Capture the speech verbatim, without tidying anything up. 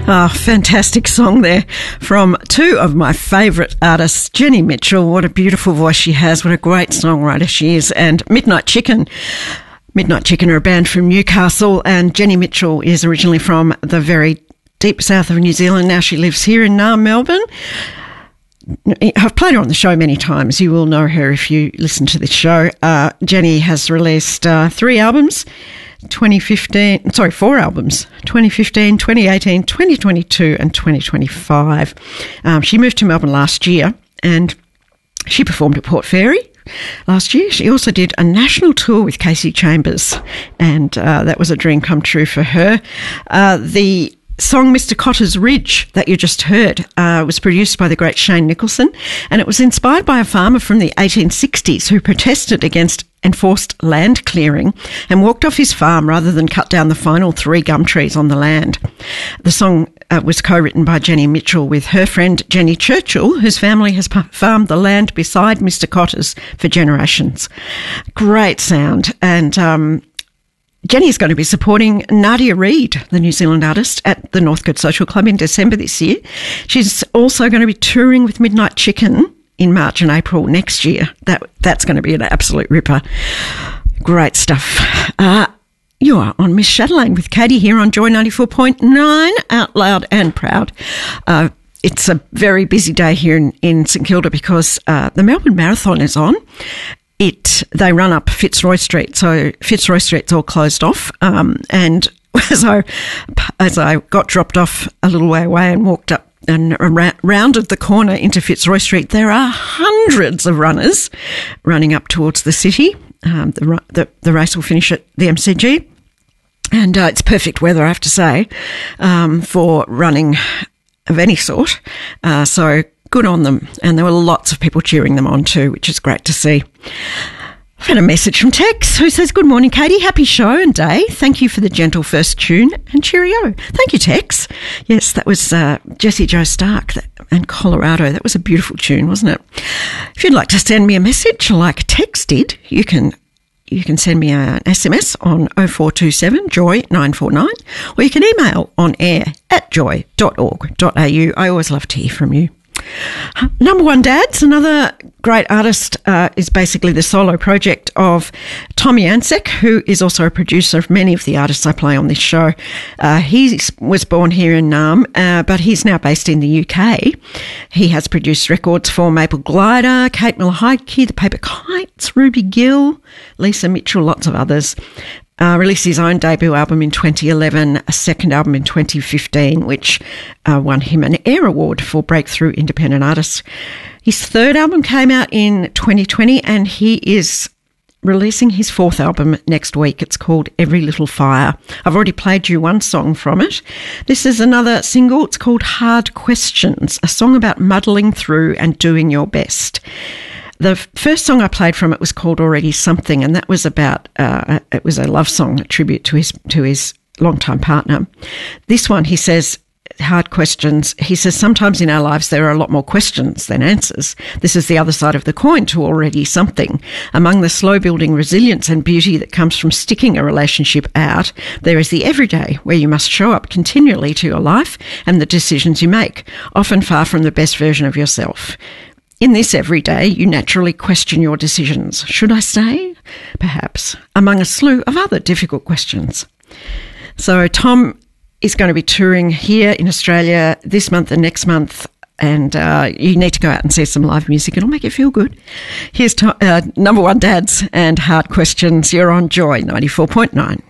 Oh, fantastic song there from two of my favourite artists, Jenny Mitchell. What a beautiful voice she has. What a great songwriter she is. And Midnight Chicken. Midnight Chicken are a band from Newcastle, and Jenny Mitchell is originally from the very deep south of New Zealand. Now she lives here in uh, Melbourne. I've played her on the show many times. You will know her if you listen to this show. Uh, Jenny has released uh, three albums. twenty fifteen, sorry, four albums, twenty fifteen, twenty eighteen, twenty twenty-two and twenty twenty-five. Um, she moved to Melbourne last year and she performed at Port Fairy last year. She also did a national tour with Casey Chambers, and uh, that was a dream come true for her. Uh, the song Mister Cotter's Ridge that you just heard uh, was produced by the great Shane Nicholson, and it was inspired by a farmer from the eighteen sixties who protested against enforced land clearing and walked off his farm rather than cut down the final three gum trees on the land. The song uh, was co-written by Jenny Mitchell with her friend Jenny Churchill, whose family has p- farmed the land beside Mister Cotter's for generations. Great sound. And um, Jenny is going to be supporting Nadia Reid, the New Zealand artist, at the Northcote Social Club in December this year. She's also going to be touring with Midnight Chicken in March and April next year. That That's going to be an absolute ripper. Great stuff. Uh, you are on Miss Chatelaine with Katie here on Joy ninety-four point nine, out loud and proud. Uh, it's a very busy day here in, in St Kilda because uh, the Melbourne Marathon is on. It They run up Fitzroy Street, so Fitzroy Street's all closed off. Um, and as I as I got dropped off a little way away and walked up and rounded the corner into Fitzroy Street, there are hundreds of runners running up towards the city. Um, the, the the race will finish at the M C G, and uh, it's perfect weather, I have to say, um, for running of any sort. Uh, so good on them, and there were lots of people cheering them on too, which is great to see. I've had a message from Tex who says, "Good morning, Katie. Happy show and day. Thank you for the gentle first tune and cheerio." Thank you, Tex. Yes, that was uh, Jessie Jo Stark that, and Colorado. That was a beautiful tune, wasn't it? If you'd like to send me a message like Tex did, you can you can send me an S M S on oh four two seven joy nine four nine, or you can email on air at joy dot org dot a u. I always love to hear from you. Number One Dads, another great artist, uh, is basically the solo project of Tommy Ansek, who is also a producer of many of the artists I play on this show. Uh, he was born here in Naarm, uh, but he's now based in the U K. He has produced records for Maple Glider, Kate Miller-Heidke, The Paper Kites, Ruby Gill, Lisa Mitchell, lots of others. Uh, released his own debut album in twenty eleven, a second album in twenty fifteen, which uh, won him an Air Award for Breakthrough Independent Artist. His third album came out in twenty twenty, and he is releasing his fourth album next week. It's called Every Little Fire. I've already played you one song from it. This is another single. It's called Hard Questions, a song about muddling through and doing your best. The first song I played from it was called Already Something, and that was about, uh, it was a love song, a tribute to his to his longtime partner. This one, he says, Hard Questions, he says, sometimes in our lives there are a lot more questions than answers. This is the other side of the coin to Already Something. Among the slow-building resilience and beauty that comes from sticking a relationship out, there is the everyday, where you must show up continually to your life and the decisions you make, often far from the best version of yourself. In this everyday, you naturally question your decisions. Should I stay? Perhaps. Among a slew of other difficult questions. So Tom is going to be touring here in Australia this month and next month, and uh, you need to go out and see some live music. It'll make you feel good. Here's to, uh, Number One Dads and Hard Questions. You're on Joy ninety-four point nine.